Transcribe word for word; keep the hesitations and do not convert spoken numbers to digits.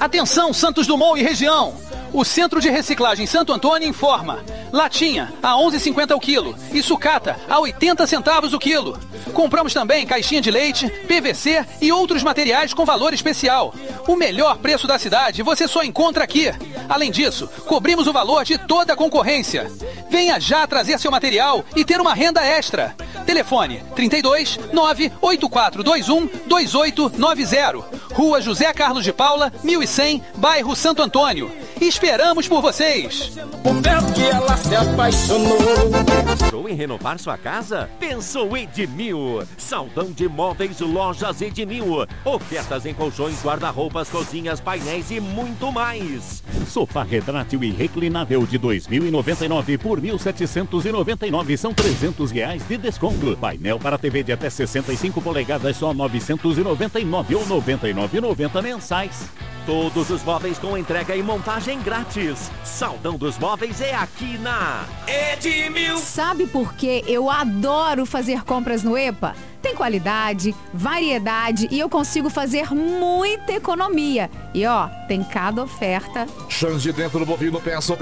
Atenção, Santos Dumont e região! O Centro de Reciclagem Santo Antônio informa: latinha a onze reais e cinquenta centavos o quilo e sucata a oitenta centavos o quilo. Compramos também caixinha de leite, P V C e outros materiais com valor especial. O melhor preço da cidade você só encontra aqui. Além disso, cobrimos o valor de toda a concorrência. Venha já trazer seu material e ter uma renda extra. Telefone trinta e dois, nove oito quatro dois um, dois oito nove zero. Rua José Carlos de Paula, mil e cem, bairro Santo Antônio. Esperamos por vocês! O belo que ela se apaixonou. Pensou em renovar sua casa? Pensou em Edmil. Saldão de móveis, lojas Edmil. Ofertas em colchões, guarda-roupas, cozinhas, painéis e muito mais. Sofá retrátil e reclinável de dois mil e noventa e nove por mil setecentos e noventa e nove, são trezentos reais de desconto. Painel para T V de até sessenta e cinco polegadas, só novecentos e noventa e nove ou noventa e nove reais e noventa centavos mensais. Todos os móveis com entrega e montagem grátis. Saldão dos móveis é aqui na Edmil. Sabe por que eu adoro fazer compras no EPA? Tem qualidade, variedade e eu consigo fazer muita economia. E ó, tem cada oferta. Chãs de dentro do bovino, peça